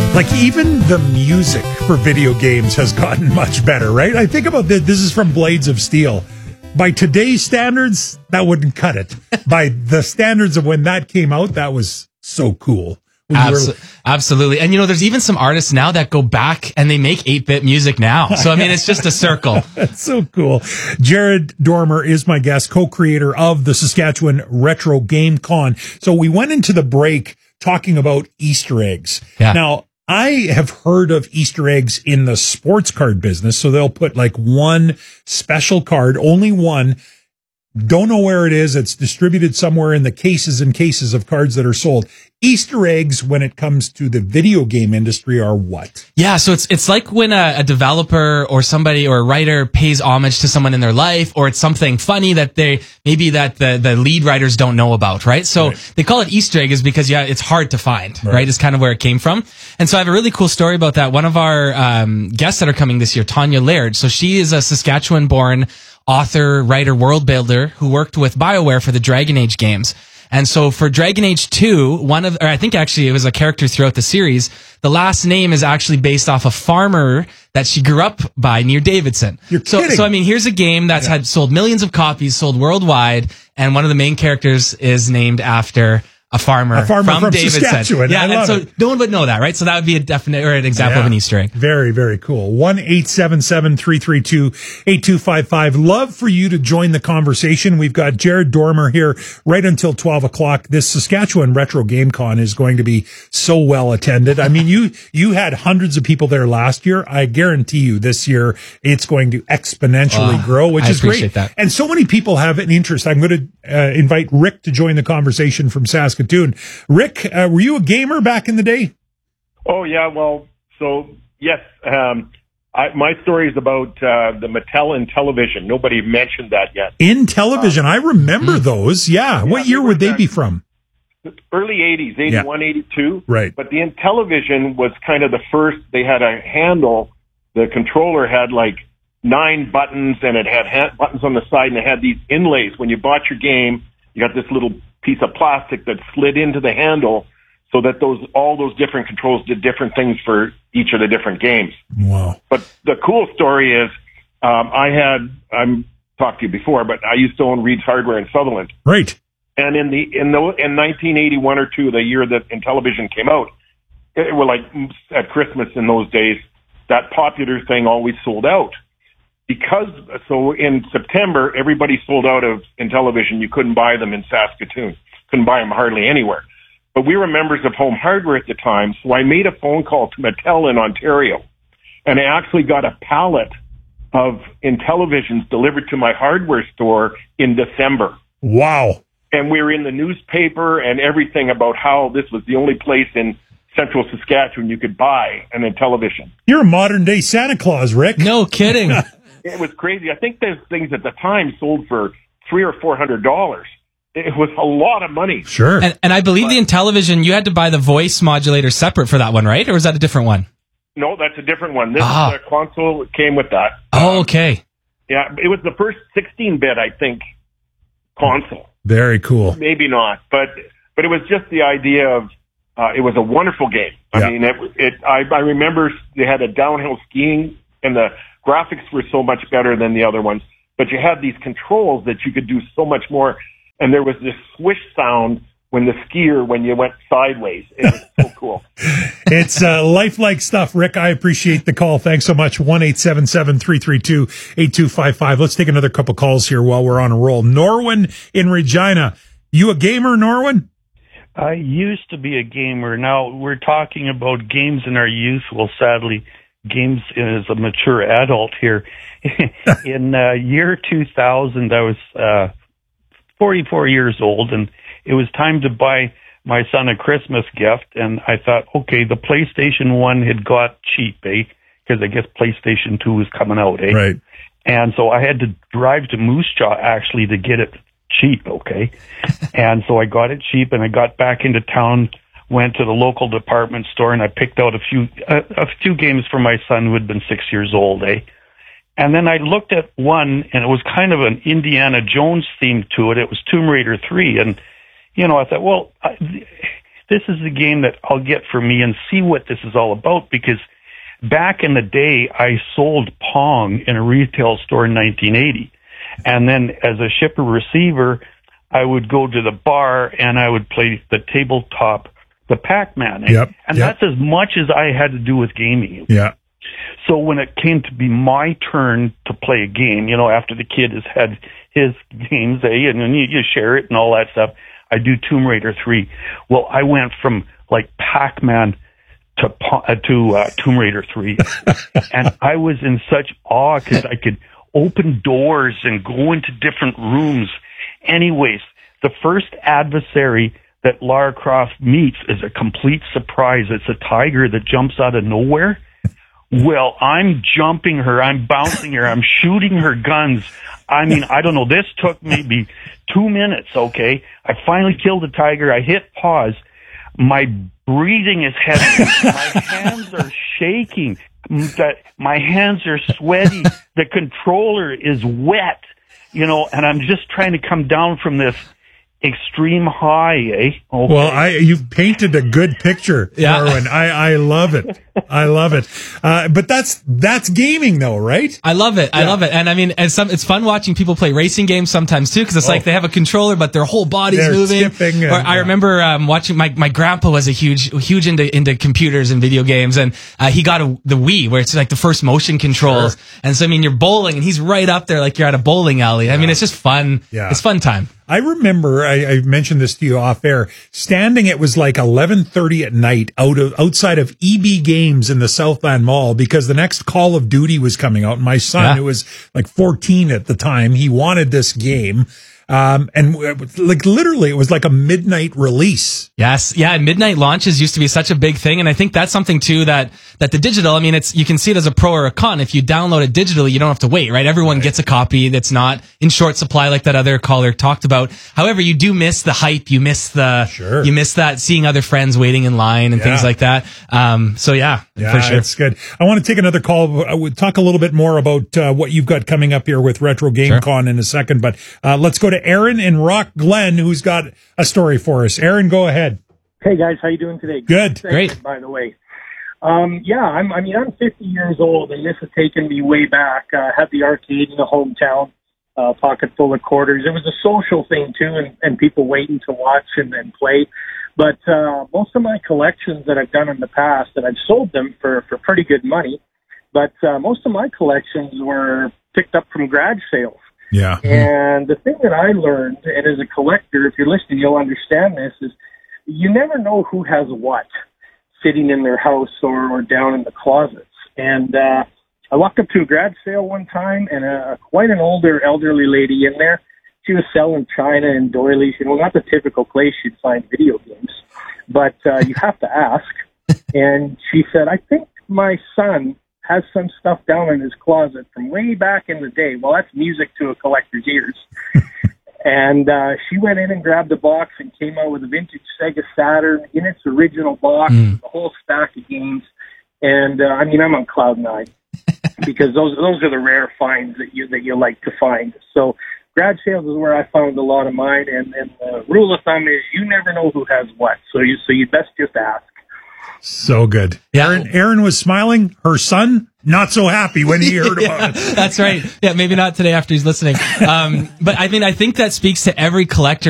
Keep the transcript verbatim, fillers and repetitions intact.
Like, even the music for video games has gotten much better, right? I think about this. This is from Blades of Steel. By today's standards, that wouldn't cut it. By the standards of when that came out, that was so cool. Abs- were... Absolutely. And, you know, there's even some artists now that go back and they make eight-bit music now. So, I mean, it's just a circle. That's so cool. Jared Dormer is my guest, co-creator of the Saskatchewan Retro Game Con. So we went into the break talking about Easter eggs. Yeah. Now, I have heard of Easter eggs in the sports card business. So they'll put like one special card, only one. Don't know where it is. It's distributed somewhere in the cases and cases of cards that are sold. Easter eggs, when it comes to the video game industry, are what? Yeah, so it's it's like when a, a developer or somebody or a writer pays homage to someone in their life, or it's something funny that they maybe that the, the lead writers don't know about, right? So right. They call it Easter egg is because yeah, it's hard to find, right? right? Is kind of where it came from. And so I have a really cool story about that. One of our um, guests that are coming this year, Tanya Laird. So she is a Saskatchewan-born author, writer, world builder who worked with BioWare for the Dragon Age games. And so for Dragon Age two, one of, or I think actually it was a character throughout the series, the last name is actually based off a farmer that she grew up by near Davidson. You're so, kidding. so I mean, here's a game that's yeah. had sold millions of copies, sold worldwide, and one of the main characters is named after a farmer, a farmer from, from Davidson. Saskatchewan. Yeah, I and love so it. no one would know that, right? So that would be a definite or an example yeah. of an Easter egg. Very, very cool. one eight seven seven, three three two, eight two five five. Love for you to join the conversation. We've got Jared Dormer here right until twelve o'clock. This Saskatchewan Retro Game Con is going to be so well attended. I mean, you, you had hundreds of people there last year. I guarantee you this year it's going to exponentially oh, grow, which I is great. That. And so many people have an interest. I'm going to uh, invite Rick to join the conversation from Saskatoon. Rick, uh, were you a gamer back in the day? Oh, yeah. Well, so, yes. Um, I, my story is about uh, the Mattel Intellivision. Nobody mentioned that yet. Intellivision. Uh, I remember mm. those. Yeah. yeah. What year would they be from? Early eighties, eighty-one, yeah. eighty-two. Right. But the Intellivision was kind of the first. They had a handle. The controller had like nine buttons, and it had ha- buttons on the side, and it had these inlays. When you bought your game, you got this little piece of plastic that slid into the handle so that those all those different controls did different things for each of the different games. Wow. But the cool story is um, I had, I'm talked to you before, but I used to own Reed's Hardware in Sutherland. Right. And in the in the in nineteen eighty-one or two, the year that Intellivision came out, it was like at Christmas in those days, that popular thing always sold out. Because, so in September, everybody sold out of Intellivision. You couldn't buy them in Saskatoon. Couldn't buy them hardly anywhere. But we were members of Home Hardware at the time, so I made a phone call to Mattel in Ontario. And I actually got a pallet of Intellivisions delivered to my hardware store in December. Wow. And we were in the newspaper and everything about how this was the only place in Central Saskatchewan you could buy an Intellivision. You're a modern-day Santa Claus, Rick. No kidding. It was crazy. I think those things at the time sold for three or four hundred dollars. It was a lot of money. Sure. And, and I believe but, the Intellivision, you had to buy the voice modulator separate for that one, right? Or was that a different one? No, that's a different one. This ah. uh, console came with that. Oh, okay. Yeah, it was the first sixteen-bit, I think, console. Very cool. Maybe not, but but it was just the idea of uh, it was a wonderful game. I yeah. mean, it. it I, I remember they had a downhill skiing, and the graphics were so much better than the other ones. But you had these controls that you could do so much more, and there was this swish sound when the skier, when you went sideways. It was so cool. It's uh, lifelike stuff, Rick. I appreciate the call. Thanks so much. one eight seven seven, three three two, eight two five five. Let's take another couple calls here while we're on a roll. Norwin in Regina. You a gamer, Norwin? I used to be a gamer. Now we're talking about games in our youth. Well, sadly, games as a mature adult here. In uh, year two thousand, I was uh, forty-four years old, and it was time to buy my son a Christmas gift. And I thought, okay, the PlayStation one had got cheap, eh? Because I guess PlayStation two was coming out, eh? Right. And so I had to drive to Moose Jaw, actually, to get it cheap, okay? And so I got it cheap, and I got back into town, went to the local department store, and I picked out a few uh, a few games for my son who had been six years old, eh? And then I looked at one, and it was kind of an Indiana Jones theme to it. It was Tomb Raider three, and, you know, I thought, well, I, this is the game that I'll get for me and see what this is all about, because back in the day, I sold Pong in a retail store in nineteen eighty. And then as a shipper receiver, I would go to the bar and I would play the tabletop, the Pac-Man. And, yep, and yep. that's as much as I had to do with gaming. Yeah. So when it came to be my turn to play a game, you know, after the kid has had his games, eh, and then you, you share it and all that stuff, I do Tomb Raider three. Well, I went from like Pac-Man to uh, to uh, Tomb Raider three, and I was in such awe because I could open doors and go into different rooms. Anyways, the first adversary that Lara Croft meets is a complete surprise. It's a tiger that jumps out of nowhere. Well, I'm jumping her, I'm bouncing her, I'm shooting her guns. I mean, I don't know, this took maybe two minutes, okay? I finally killed the tiger, I hit pause. My breathing is heavy. My hands are shaking. That my hands are sweaty. The controller is wet, you know, and I'm just trying to come down from this extreme high, eh? Okay. Well, I you've painted a good picture, Yeah. Darwin. I, I love it. I love it. Uh, but that's that's gaming, though, right? I love it. I Yeah. love it. And I mean, and some, it's fun watching people play racing games sometimes too, because it's Oh. like they have a controller, but their whole body's They're moving. skipping Or and- I yeah. remember um, watching my my grandpa was a huge huge into into computers and video games, and uh, he got a, the Wii, where it's like the first motion controls. Sure. And so I mean, you're bowling, and he's right up there, like you're at a bowling alley. I mean, it's just fun. Yeah. It's fun time. I remember, I, I mentioned this to you off air, standing, it was like eleven thirty at night out of, outside of E B Games in the Southland Mall, because the next Call of Duty was coming out. And my son, Yeah. who was like fourteen at the time, he wanted this game. Um, and uh, like literally it was like a midnight release. Yes. Yeah. Midnight launches used to be such a big thing. And I think that's something too that, that the digital, I mean, it's, you can see it as a pro or a con. If you download it digitally, you don't have to wait, right? Everyone Right. gets a copy that's not in short supply like that other caller talked about. However, you do miss the hype. You miss the, Sure. you miss that seeing other friends waiting in line and Yeah. things like that. Um, so yeah, Yeah, for sure. it's good. I want to take another call. I would talk a little bit more about uh, what you've got coming up here with Retro Game Sure. Con in a second, but uh, let's go to Aaron in Rock Glen, who's got a story for us. Aaron, go ahead. Hey guys, how you doing today? Good. segment, Great. By the way, um, yeah, I'm, I mean, I'm fifty years old, and this has taken me way back. Uh, I had the arcade in the hometown, uh, pocket full of quarters. It was a social thing too, and, and people waiting to watch and, and play. But uh, most of my collections that I've done in the past, and I've sold them for, for pretty good money, but uh, most of my collections were picked up from garage sales. Yeah. And the thing that I learned, and as a collector, if you're listening, you'll understand this, is you never know who has what sitting in their house or, or down in the closets. And uh, I walked up to a garage sale one time, and a, quite an older, elderly lady in there. She was selling china and doilies, you know, not the typical place you'd find video games, but uh, you have to ask. And she said, I think my son has some stuff down in his closet from way back in the day. Well, that's music to a collector's ears. And uh, she went in and grabbed a box and came out with a vintage Sega Saturn in its original box, Mm. a whole stack of games. And uh, I mean, I'm on cloud nine because those those are the rare finds that you that you like to find. So garage sales is where I found a lot of mine. And, and the rule of thumb is you never know who has what. So you so you best just ask. So good. Yeah. Aaron, Aaron was smiling. Her son, not so happy when he heard about it. That's right. Yeah. Maybe not today after he's listening. Um, but I mean, I think that speaks to every collector